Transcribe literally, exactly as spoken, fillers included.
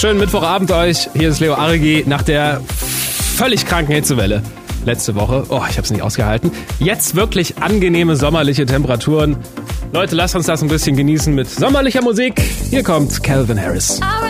Schönen Mittwochabend euch. Hier ist Leo Argi nach der völlig kranken Hitzewelle letzte Woche. Oh, ich habe es nicht ausgehalten. Jetzt wirklich angenehme sommerliche Temperaturen. Leute, lasst uns das ein bisschen genießen mit sommerlicher Musik. Hier kommt Calvin Harris.